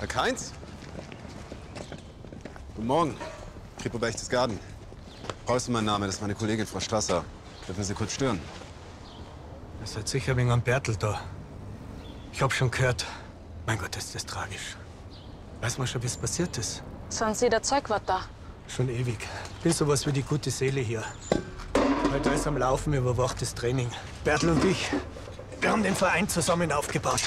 Herr Kainz? Guten Morgen. Kripo Berchtesgaden. Frau ist mein Name, das ist meine Kollegin, Frau Strasser. Dürfen wir Sie kurz stören? Ihr seid sicher wegen am Bertel da. Ich hab schon gehört. Mein Gott, ist das tragisch. Weiß man schon, wie es passiert ist? Sind Sie der Zeugwart da? Schon ewig. Bin sowas wie die gute Seele hier. Heute ist am Laufen, überwacht das Training. Bertel und ich, wir haben den Verein zusammen aufgebaut.